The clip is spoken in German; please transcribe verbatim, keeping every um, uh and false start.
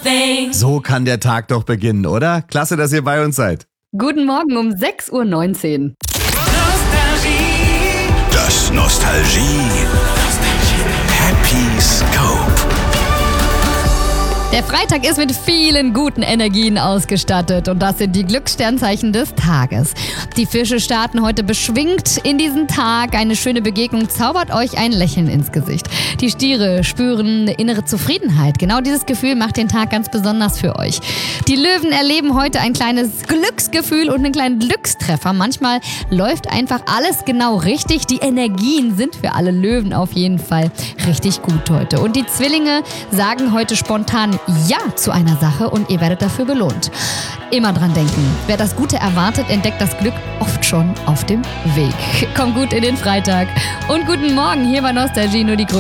thing. So kann der Tag doch beginnen, oder? Klasse, dass ihr bei uns seid. Guten Morgen um sechs Uhr neunzehn. Nostalgie. Das Nostalgie Happy Scope. Der Freitag ist mit vielen guten Energien ausgestattet und das sind die Glückssternzeichen des Tages. Die Fische starten heute beschwingt in diesen Tag. Eine schöne Begegnung zaubert euch ein Lächeln ins Gesicht. Die Stiere spüren eine innere Zufriedenheit. Genau dieses Gefühl macht den Tag ganz besonders für euch. Die Löwen erleben heute ein kleines Glücksgefühl und einen kleinen Glückstreffer. Manchmal läuft einfach alles genau richtig. Die Energien sind für alle Löwen auf jeden Fall richtig gut heute. Und die Zwillinge sagen heute spontan Ja zu einer Sache und ihr werdet dafür belohnt. Immer dran denken, wer das Gute erwartet, entdeckt das Glück oft schon auf dem Weg. Kommt gut in den Freitag und guten Morgen hier bei Nostalgie, nur die Größe.